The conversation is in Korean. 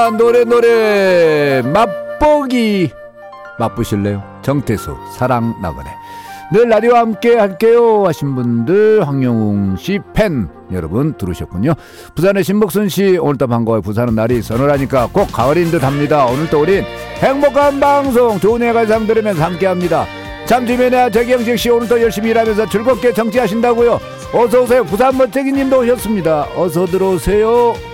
자, 노래 맛보기 맛보실래요? 정태수 사랑 나그네. 늘 라디오와 함께 할게요 하신 분들 황영웅씨 팬 여러분 들으셨군요. 부산의 신복순씨 오늘도 반가워요. 부산은 날이 서늘하니까 꼭 가을인 듯 합니다. 오늘도 우린 행복한 방송 좋은 해가상 들으면서 함께합니다. 잠주면에 정경식씨 오늘도 열심히 일하면서 즐겁게 정치하신다고요. 어서오세요. 부산 멋쟁이님도 오셨습니다. 어서 들어오세요.